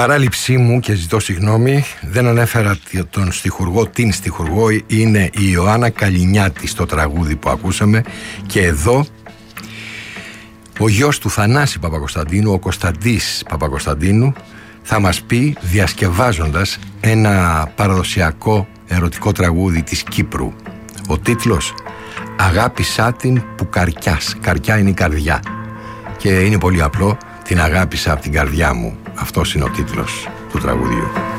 Παράληψή μου και ζητώ συγγνώμη, δεν ανέφερα τον στιχουργό, την στιχουργό, είναι η Ιωάννα Καλινιάτη στο τραγούδι που ακούσαμε. Και εδώ ο γιος του Θανάση Παπακοσταντίνου, ο Κωνσταντής Παπακοσταντίνου, θα μας πει, διασκευάζοντας ένα παραδοσιακό ερωτικό τραγούδι της Κύπρου. Ο τίτλος «Αγάπησά την που καρκιάς». Καρκιά είναι η καρδιά και είναι πολύ απλό. Την αγάπησα από την καρδιά μου. Αυτός είναι ο τίτλος του τραγουδιού.